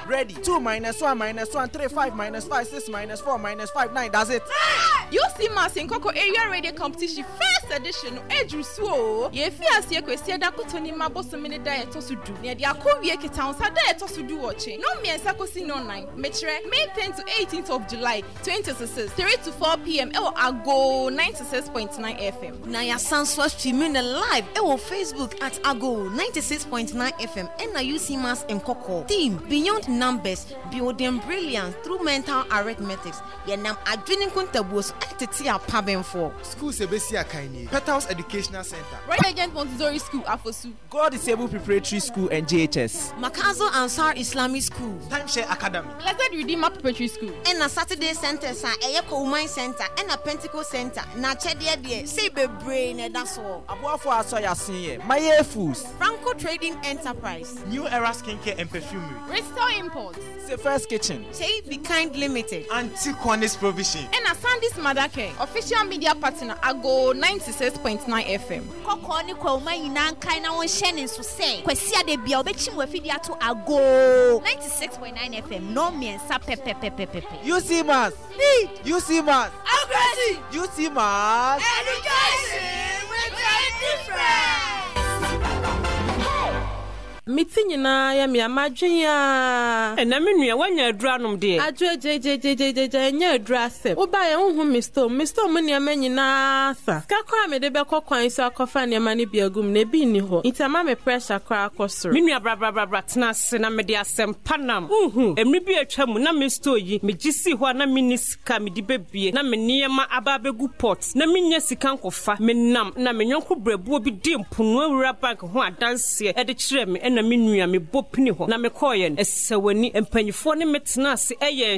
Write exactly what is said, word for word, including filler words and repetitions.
Ready. two minus one minus one, three, five minus five, six minus four minus five, nine. That's it. You see Mass in Coco Area Radio Competition first edition. Eju so. Ye fi asie kwesi da kotoni maboso mini da eto so du. Ne dia ko wie ketan sa da eto so du oche. No me ensa kosi no nine. Mechre May tenth to eighteenth of July twenty twenty-six, three to four p.m. E wo Ago ninety-six point nine F M. Na ya Sanswa streaming live e wo Facebook at Ago ninety-six point nine F M. And na you see Mass in Coco. Team Beyond Numbers, building brilliance through mental arithmetics. Ye nam adwinin kuntabos atete apaben for. School Sebesi Akaini, Petals Educational Center, Right Agent Montessori School Afosu, God Disabled Preparatory School and J H S, Makazo Ansar Islamic School, Timeshare Academy, Blessed Redeemer Preparatory School, and a Saturday Center sa Eyeko Women Center and a Pentecost Center. Na chede de say be brain and that's all. Abuafo Asoya Sinye, Maye Foods, Franco Trading Enterprise, New Era Skincare and Perfumery, Restore Imports, Safest Kitchen, Say Be Kind Limited, Anti-Cornice Provision, and a Sandy's Madake, official media partner Ago ninety-six point nine F M. Koko ni kwa uma ina nkai na won hye so say kwasi ade bia obechi mo afidi ato Ago ninety-six point nine F M no miensa pepepepepe. You see Mass, you see Mass, Aggressive. you see Mass, Education with a difference. Meeting na ya mi amadwen ya na me nua wanya aduranom de adwo jejejejeje nya adurasem wo ba ye hu mister mister mo ne amanyina sa ka kwa me de be kokwan so akofa ne ma ne biagum na bi ni ho intama me pressure kwa akosoro me nua bra bra bra bra tena se na me de asem panam uhu emri bi atwa mu na me store yi me gisi ho na me ni sika me di bebie na me niema aba begu pot na me nya sika nkofa me nam na me nyonko brabuo bi di mpunu awura bank ho adanse e de kire me na me nua me bopini ho na me koye esewani empanyifo ne metena se eye